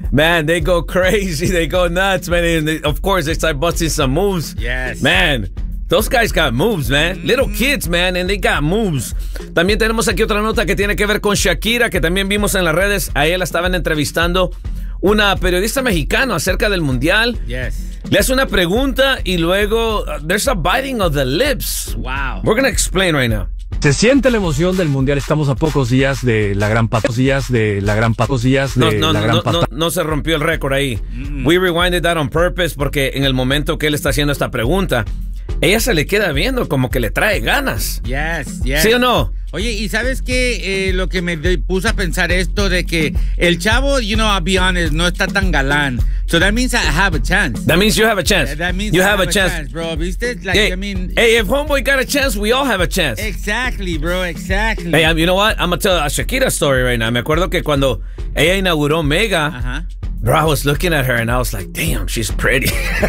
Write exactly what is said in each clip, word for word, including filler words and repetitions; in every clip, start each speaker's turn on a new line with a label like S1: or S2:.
S1: Man, they go crazy. They go nuts, man. And they, of course, they start busting some moves.
S2: Yes.
S1: Man, those guys got moves, man. Mm-hmm. Little kids, man, and they got moves. También tenemos aquí otra nota que tiene que ver con Shakira, que también vimos en las redes. A ella la estaban entrevistando una periodista mexicana acerca del Mundial.
S2: Yes.
S1: Le hace una pregunta y luego uh, there's a biting of the lips.
S2: Wow.
S1: We're going to explain right now.
S3: Se siente la emoción del mundial. Estamos a pocos días de la gran pocos días de la gran pocos días de
S1: no, no,
S3: la
S1: no,
S3: gran
S1: no,
S3: pata-
S1: no, no se rompió el récord ahí.
S2: Mm.
S1: We rewinded that on purpose porque en el momento que él está haciendo esta pregunta, ella se le queda viendo como que le trae ganas.
S2: Yes, yes.
S1: ¿Sí o no?
S2: Oye, ¿y sabes qué? Eh, lo que me de- puso a pensar esto de que el chavo, you know, I'll be honest, no está tan galán. So that means I have a chance.
S1: That means you have a chance.
S2: That means
S1: you
S2: I
S1: have, have a chance. chance,
S2: bro. ¿Viste? Like,
S1: hey,
S2: I mean,
S1: hey, if homeboy got a chance, we all have a chance.
S2: Exactly, bro, exactly.
S1: Hey, you know what? I'm going to tell a Shakira story right now. Me acuerdo que cuando ella inauguró Mega,
S2: Ajá.
S1: bro, I was looking at her and I was like, damn, she's pretty.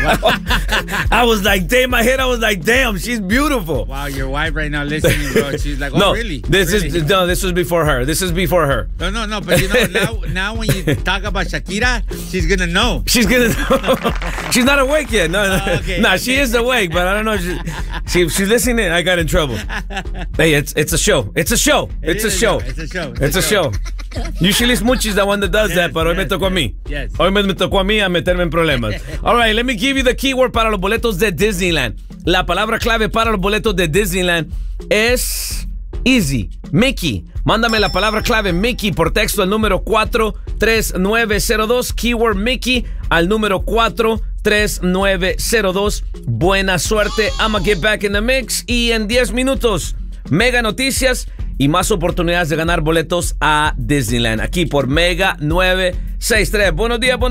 S1: I was like, damn, my head, I was like, damn, she's beautiful.
S2: Wow, your wife right now listening, bro. She's like, oh,
S1: no,
S2: really?
S1: This
S2: really?
S1: is no, this was before her. This is before her.
S2: No, no, no, but you know, now, now when you talk about Shakira, she's gonna know.
S1: She's gonna know. She's not awake yet. No, no,
S2: oh, okay,
S1: no
S2: okay.
S1: She is awake, but I don't know. She, she, she's listening. I got in trouble. Hey, it's it's a show. It's a show.
S2: It
S1: it's, a
S2: a
S1: show.
S2: It's a show.
S1: It's, it's a show. show. Usually Smoochie is the one that does
S2: yes,
S1: that, but hoy
S2: yes,
S1: me tocó a mí.
S2: Yes.
S1: Hoy me, me tocó a mí a meterme en problemas. All right, let me give you the keyword para los boletos de Disneyland. La palabra clave para los boletos de Disneyland es easy. Mickey. Mándame la palabra clave Mickey por texto al número cuatro tres nueve cero dos. Keyword Mickey al número cuatro tres nueve cero dos. Buena suerte. I'ma get back in the mix. Y en diez minutos, Mega Noticias y más oportunidades de ganar boletos a Disneyland. Aquí por Mega nueve seis tres. Buenos días, buenos